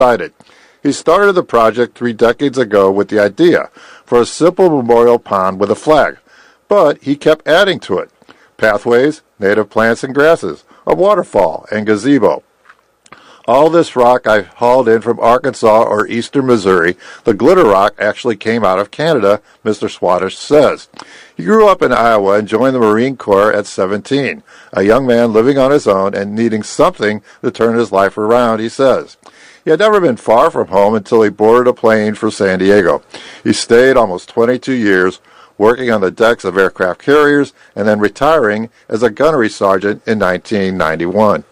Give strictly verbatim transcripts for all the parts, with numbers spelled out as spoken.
excited. He started the project three decades ago with the idea for a simple memorial pond with a flag, but he kept adding to it. Pathways, native plants and grasses, a waterfall, and gazebo. All this rock I hauled in from Arkansas or eastern Missouri. The glitter rock actually came out of Canada, Mister Swadesh says. He grew up in Iowa and joined the Marine Corps at seventeen, a young man living on his own and needing something to turn his life around, he says. He had never been far from home until he boarded a plane for San Diego. He stayed almost twenty-two years, working on the decks of aircraft carriers and then retiring as a gunnery sergeant in nineteen ninety-one.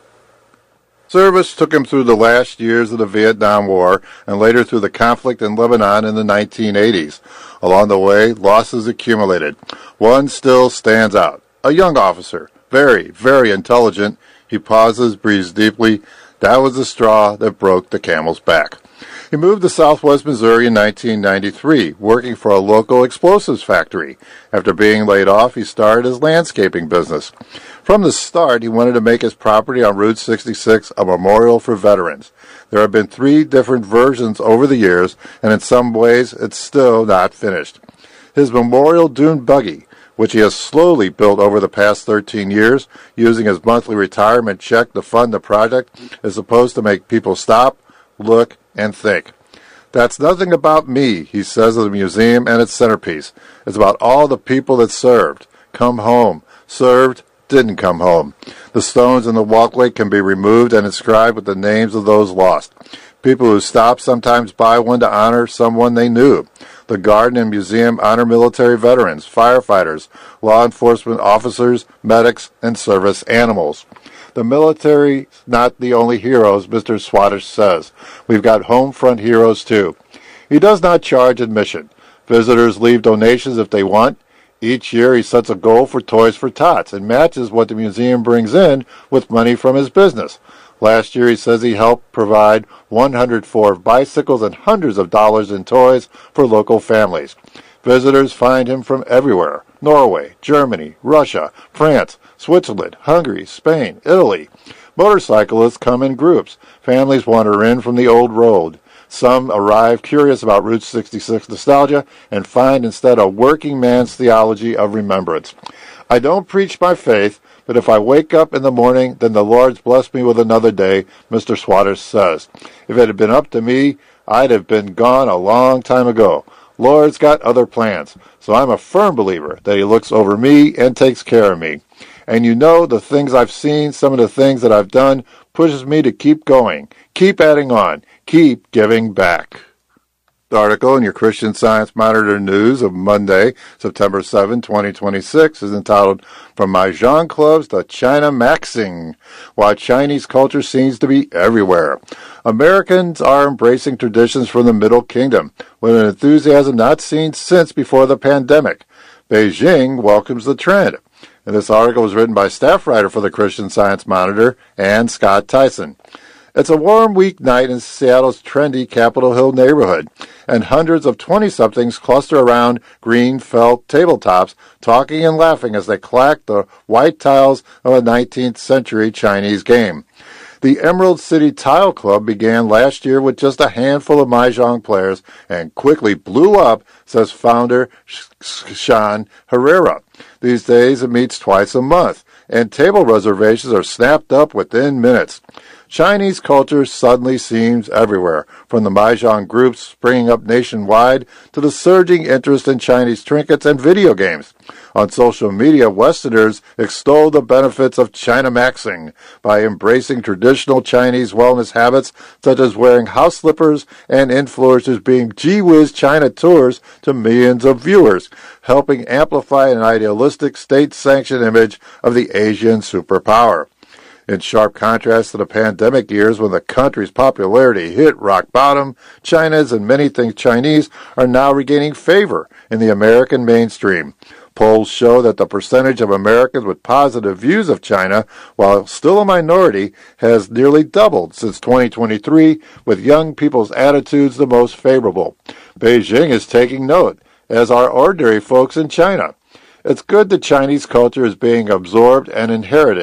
Service took him through the last years of the Vietnam War and later through the conflict in Lebanon in the nineteen eighties. Along the way, losses accumulated. One still stands out. A young officer, very, very intelligent. He pauses, breathes deeply. That was the straw that broke the camel's back. He moved to southwest Missouri in nineteen ninety-three, working for a local explosives factory. After being laid off, he started his landscaping business. From the start, he wanted to make his property on Route sixty-six a memorial for veterans. There have been three different versions over the years, and in some ways, it's still not finished. His memorial dune buggy, which he has slowly built over the past thirteen years, using his monthly retirement check to fund the project, is supposed to make people stop, look, and think. That's nothing about me, he says of the museum and its centerpiece. It's about all the people that served, come home, served, didn't come home. The stones in the walkway can be removed and inscribed with the names of those lost. People who stop sometimes buy one to honor someone they knew. The garden and museum honor military veterans, firefighters, law enforcement officers, medics, and service animals. The military not the only heroes, Mister Swadesh says. We've got home front heroes too. He does not charge admission. Visitors leave donations if they want. Each year he sets a goal for Toys for Tots and matches what the museum brings in with money from his business. Last year he says he helped provide one hundred four bicycles and hundreds of dollars in toys for local families. Visitors find him from everywhere: Norway, Germany, Russia, France, Switzerland, Hungary, Spain, Italy. Motorcyclists come in groups. Families wander in from the old road. Some arrive curious about Route sixty-six nostalgia and find instead a working man's theology of remembrance. I don't preach my faith, but if I wake up in the morning, then the Lord's blessed me with another day, Mister Swadesh says. If it had been up to me, I'd have been gone a long time ago. Lord's got other plans, so I'm a firm believer that he looks over me and takes care of me. And you know, the things I've seen, some of the things that I've done, pushes me to keep going, keep adding on, keep giving back. The article in your Christian Science Monitor News of Monday, September seventh, twenty twenty-six, is entitled From Mahjong Clubs to China Maxing, Why Chinese Culture Seems to Be Everywhere. Americans are embracing traditions from the Middle Kingdom with an enthusiasm not seen since before the pandemic. Beijing welcomes the trend. And this article was written by staff writer for the Christian Science Monitor, Ann Scott Tyson. It's a warm weeknight in Seattle's trendy Capitol Hill neighborhood, and hundreds of twenty-somethings cluster around green felt tabletops, talking and laughing as they clack the white tiles of a nineteenth century Chinese game. The Emerald City Tile Club began last year with just a handful of Mahjong players and quickly blew up, says founder Sean Herrera. These days it meets twice a month, and table reservations are snapped up within minutes. Chinese culture suddenly seems everywhere, from the Mahjong groups springing up nationwide to the surging interest in Chinese trinkets and video games. On social media, Westerners extol the benefits of China Maxing by embracing traditional Chinese wellness habits such as wearing house slippers and influencers being gee-whiz China tours to millions of viewers, helping amplify an idealistic state-sanctioned image of the Asian superpower. In sharp contrast to the pandemic years when the country's popularity hit rock bottom, China's and many think Chinese are now regaining favor in the American mainstream. Polls show that the percentage of Americans with positive views of China, while still a minority, has nearly doubled since twenty twenty-three, with young people's attitudes the most favorable. Beijing is taking note, as are ordinary folks in China. It's good that Chinese culture is being absorbed and inherited,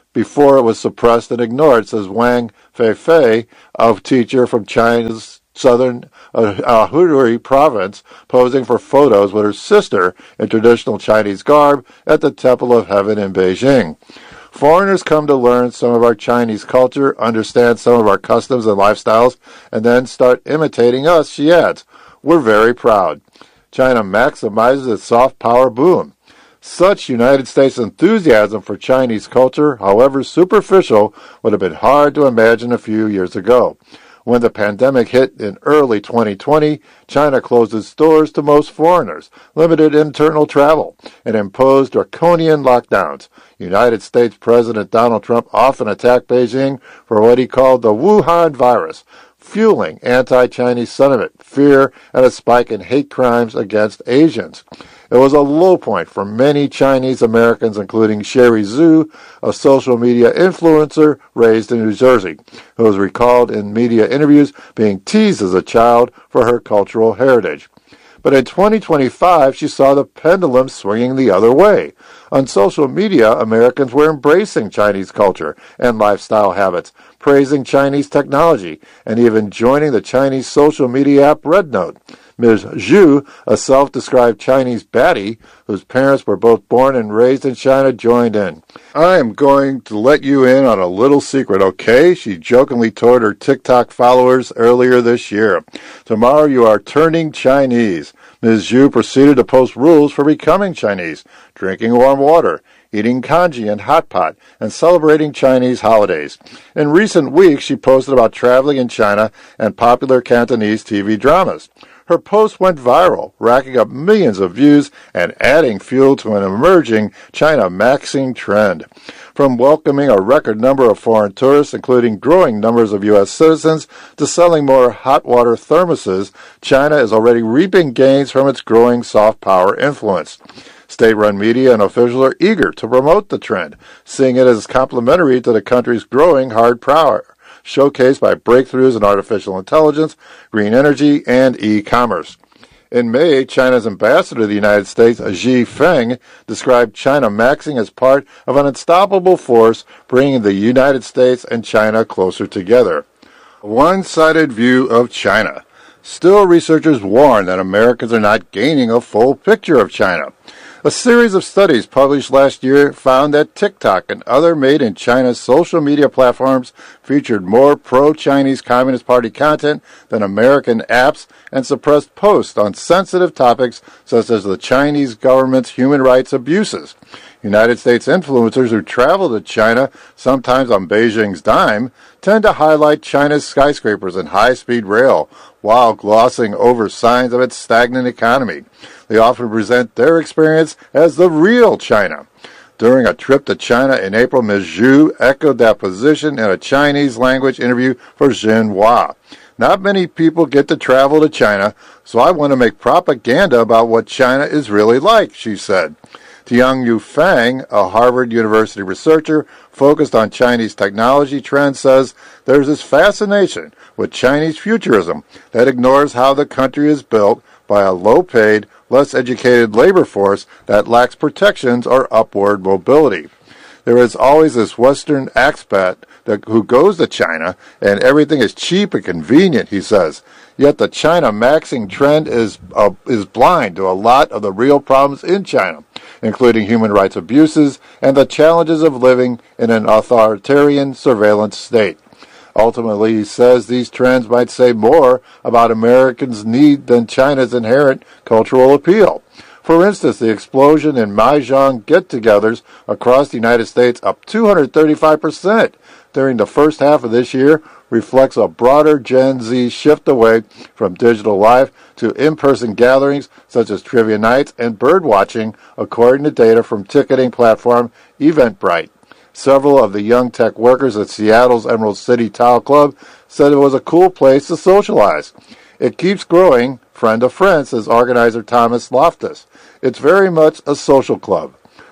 before it was suppressed and ignored, says Wang Feifei, a teacher from China's southern uh, Hubei province, posing for photos with her sister in traditional Chinese garb at the Temple of Heaven in Beijing. Foreigners come to learn some of our Chinese culture, understand some of our customs and lifestyles, and then start imitating us, she adds. We're very proud. China maximizes its soft power boom. Such United States enthusiasm for Chinese culture, however superficial, would have been hard to imagine a few years ago. When the pandemic hit in early twenty twenty, China closed its doors to most foreigners, limited internal travel, and imposed draconian lockdowns. United States President Donald Trump often attacked Beijing for what he called the Wuhan virus, fueling anti-Chinese sentiment, fear, and a spike in hate crimes against Asians. It was a low point for many Chinese Americans, including Sherry Zhu, a social media influencer raised in New Jersey, who was recalled in media interviews being teased as a child for her cultural heritage. But in twenty twenty-five, she saw the pendulum swinging the other way. On social media, Americans were embracing Chinese culture and lifestyle habits, praising Chinese technology, and even joining the Chinese social media app RedNote. Miz Zhu, a self-described Chinese baddie, whose parents were both born and raised in China, joined in. I am going to let you in on a little secret, okay? She jokingly told her TikTok followers earlier this year. Tomorrow you are turning Chinese. Miz Zhu proceeded to post rules for becoming Chinese, drinking warm water, eating congee and hot pot, and celebrating Chinese holidays. In recent weeks, she posted about traveling in China and popular Cantonese T V dramas. Her post went viral, racking up millions of views and adding fuel to an emerging China maxing trend. From welcoming a record number of foreign tourists, including growing numbers of U S citizens, to selling more hot water thermoses, China is already reaping gains from its growing soft power influence. State-run media and officials are eager to promote the trend, seeing it as complementary to the country's growing hard power, showcased by breakthroughs in artificial intelligence, green energy, and e-commerce. In May, China's ambassador to the United States, Xi Feng, described China maxing as part of an unstoppable force bringing the United States and China closer together. A one-sided view of China. Still, researchers warn that Americans are not gaining a full picture of China. A series of studies published last year found that TikTok and other made-in-China social media platforms featured more pro-Chinese Communist Party content than American apps and suppressed posts on sensitive topics such as the Chinese government's human rights abuses. United States influencers who travel to China, sometimes on Beijing's dime, tend to highlight China's skyscrapers and high-speed rail while glossing over signs of its stagnant economy. They often present their experience as the real China. During a trip to China in April, Miz Zhu echoed that position in a Chinese language interview for Xinhua. Not many people get to travel to China, so I want to make propaganda about what China is really like, she said. Tianyu Fang, a Harvard University researcher focused on Chinese technology trends, says there's this fascination with Chinese futurism that ignores how the country is built by a low-paid, less educated labor force that lacks protections or upward mobility. There is always this Western expat that, who goes to China, and everything is cheap and convenient, he says. Yet the China maxing trend is uh, is blind to a lot of the real problems in China, including human rights abuses and the challenges of living in an authoritarian surveillance state. Ultimately, he says these trends might say more about Americans' need than China's inherent cultural appeal. For instance, the explosion in Mahjong get-togethers across the United States, up two hundred thirty-five percent during the first half of this year, reflects a broader Gen Z shift away from digital life to in-person gatherings such as trivia nights and bird watching, according to data from ticketing platform Eventbrite. Several of the young tech workers at Seattle's Emerald City Tile Club said it was a cool place to socialize. It keeps growing, friend of friend, says organizer Thomas Loftus. It's very much a social club.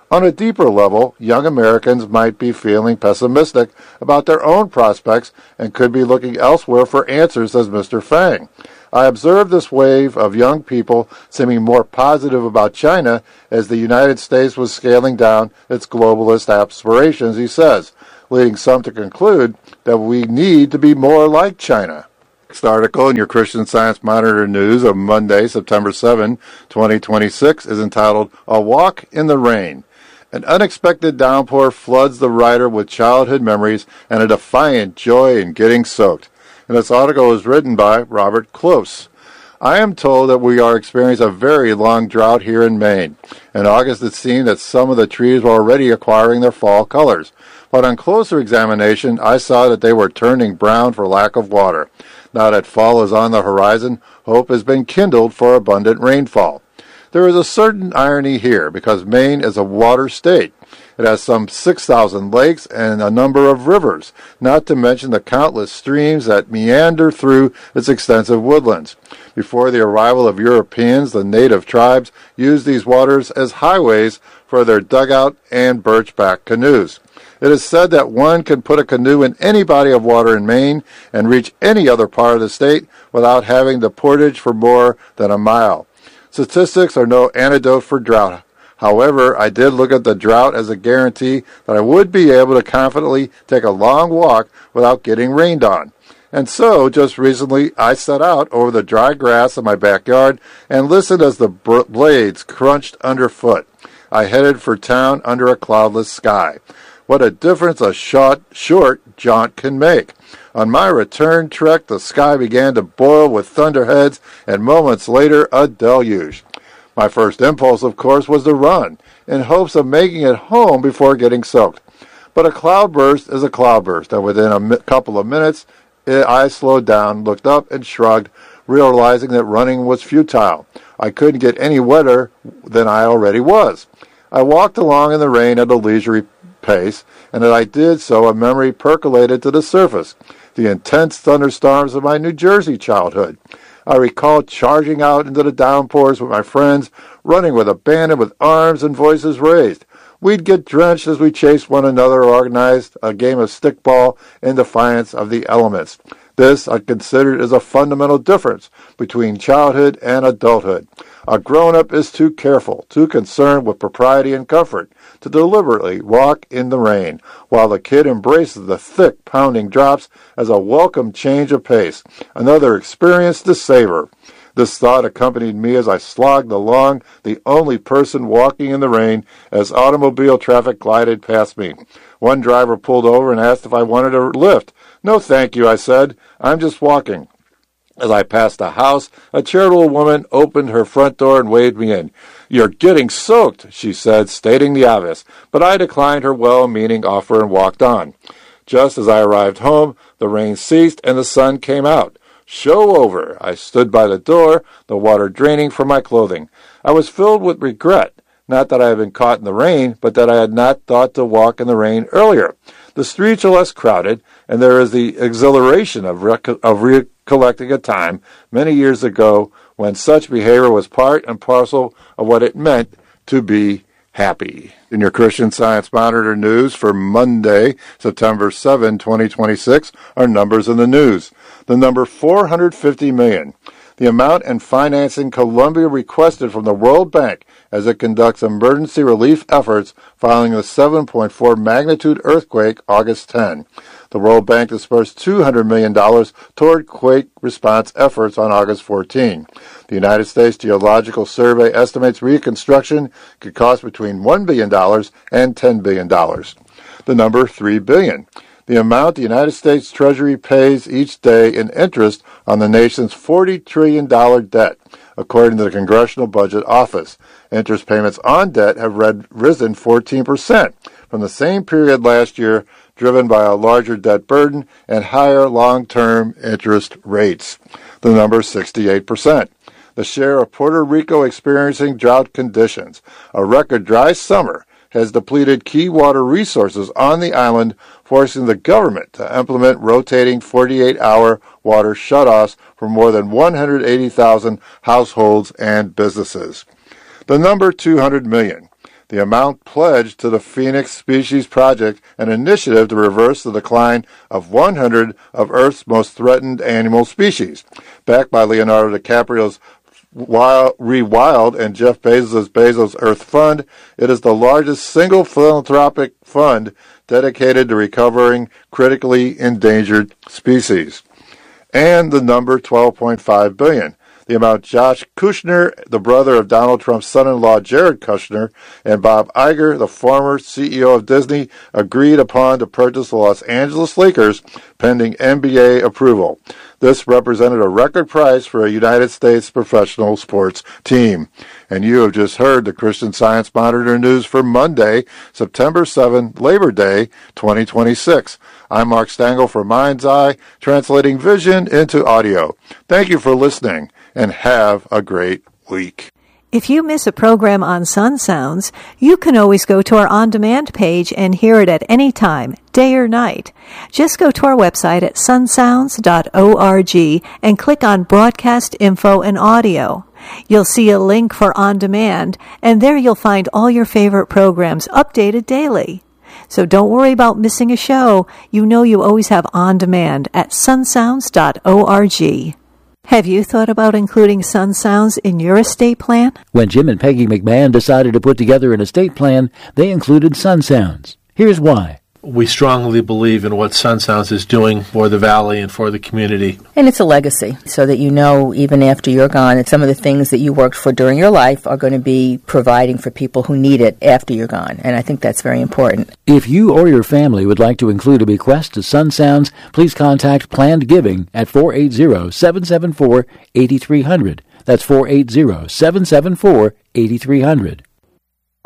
On a deeper level, young Americans might be feeling pessimistic about their own prospects and could be looking elsewhere for answers, says Mister Fang. I observed this wave of young people seeming more positive about China as the United States was scaling down its globalist aspirations, he says, leading some to conclude that we need to be more like China. Next article in your Christian Science Monitor News of Monday, September seventh, twenty twenty-six, is entitled A Walk in the Rain. An unexpected downpour floods the writer with childhood memories and a defiant joy in getting soaked. And this article was written by Robert Close. I am told that we are experiencing a very long drought here in Maine. In August, it seemed that some of the trees were already acquiring their fall colors. But on closer examination, I saw that they were turning brown for lack of water. Now that fall is on the horizon, hope has been kindled for abundant rainfall. There is a certain irony here, because Maine is a water state. It has some six thousand lakes and a number of rivers, not to mention the countless streams that meander through its extensive woodlands. Before the arrival of Europeans, the native tribes used these waters as highways for their dugout and birch-back canoes. It is said that one can put a canoe in any body of water in Maine and reach any other part of the state without having to portage for more than a mile. Statistics are no antidote for drought. However, I did look at the drought as a guarantee that I would be able to confidently take a long walk without getting rained on. And so, just recently, I set out over the dry grass in my backyard and listened as the blades crunched underfoot. I headed for town under a cloudless sky. What a difference a short, short jaunt can make. On my return trek, the sky began to boil with thunderheads, and moments later, a deluge. My first impulse, of course, was to run, in hopes of making it home before getting soaked. But a cloudburst is a cloudburst, and within a mi- couple of minutes, I slowed down, looked up, and shrugged, realizing that running was futile. I couldn't get any wetter than I already was. I walked along in the rain at a leisurely pace, and as I did so, a memory percolated to the surface, the intense thunderstorms of my New Jersey childhood. I recall charging out into the downpours with my friends, running with abandon with arms and voices raised. We'd get drenched as we chased one another or organized a game of stickball in defiance of the elements. This, I considered, is a fundamental difference between childhood and adulthood. A grown-up is too careful, too concerned with propriety and comfort, to deliberately walk in the rain, while the kid embraces the thick, pounding drops as a welcome change of pace, another experience to savor. This thought accompanied me as I slogged along, the only person walking in the rain, as automobile traffic glided past me. One driver pulled over and asked if I wanted a lift. "No, thank you," I said. "I'm just walking." As I passed a house, a charitable woman opened her front door and waved me in. "You're getting soaked," she said, stating the obvious, but I declined her well-meaning offer and walked on. Just as I arrived home, the rain ceased and the sun came out. Show over. I stood by the door, the water draining from my clothing. I was filled with regret, not that I had been caught in the rain, but that I had not thought to walk in the rain earlier. The streets are less crowded, and there is the exhilaration of, rec- of recollecting a time many years ago when such behavior was part and parcel of what it meant to be happy. In your Christian Science Monitor News for Monday, September seventh, twenty twenty-six, are numbers in the news. The number four hundred fifty million dollars. The amount and financing Colombia requested from the World Bank as it conducts emergency relief efforts following the seven point four magnitude earthquake August tenth. The World Bank dispersed two hundred million dollars toward quake response efforts on August fourteenth. The United States Geological Survey estimates reconstruction could cost between one billion dollars and ten billion dollars. The number three billion dollars. The amount the United States Treasury pays each day in interest on the nation's forty trillion dollars debt, according to the Congressional Budget Office. Interest payments on debt have read, risen fourteen percent from the same period last year, driven by a larger debt burden and higher long-term interest rates. The number is sixty-eight percent. The share of Puerto Rico experiencing drought conditions. A record dry summer has depleted key water resources on the island, forcing the government to implement rotating forty-eight hour water shutoffs for more than one hundred eighty thousand households and businesses. The number two hundred million. The amount pledged to the Phoenix Species Project, an initiative to reverse the decline of one hundred of Earth's most threatened animal species. Backed by Leonardo DiCaprio's Rewild and Jeff Bezos' Bezos Earth Fund, it is the largest single philanthropic fund dedicated to recovering critically endangered species. And the number twelve point five billion dollars. The amount Josh Kushner, the brother of Donald Trump's son-in-law Jared Kushner, and Bob Iger, the former C E O of Disney, agreed upon to purchase the Los Angeles Lakers pending N B A approval. This represented a record price for a United States professional sports team. And you have just heard the Christian Science Monitor news for Monday, September seventh, Labor Day, twenty twenty-six. I'm Mark Stangl for Mind's Eye, translating vision into audio. Thank you for listening, and have a great week. If you miss a program on Sun Sounds, you can always go to our on-demand page and hear it at any time, day or night. Just go to our website at sun sounds dot org and click on Broadcast Info and Audio. You'll see a link for On Demand, and there you'll find all your favorite programs updated daily. So don't worry about missing a show. You know you always have On Demand at sun sounds dot org. Have you thought about including Sun Sounds in your estate plan? When Jim and Peggy McMahon decided to put together an estate plan, they included Sun Sounds. Here's why. We strongly believe in what Sun Sounds is doing for the Valley and for the community. And it's a legacy, so that you know even after you're gone that some of the things that you worked for during your life are going to be providing for people who need it after you're gone. And I think that's very important. If you or your family would like to include a bequest to Sun Sounds, please contact Planned Giving at four eight zero, seven seven four, eight three zero zero. That's four eight zero, seven seven four, eight three zero zero.